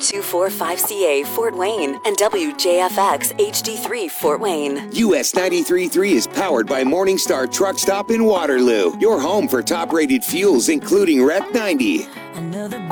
W245CA Fort Wayne and WJFX HD3 Fort Wayne. US 93.3 is powered by Morningstar Truck Stop in Waterloo, your home for top-rated fuels, including Rep 90. Another